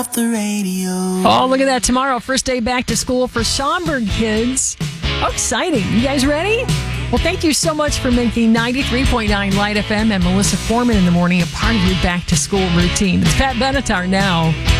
the radio. Oh, look at that. Tomorrow, first day back to school for Schaumburg kids. Oh, exciting. You guys ready? Well, thank you so much for making 93.9 Light FM and Melissa Foreman in the morning a part of your back to school routine. It's Pat Benatar now.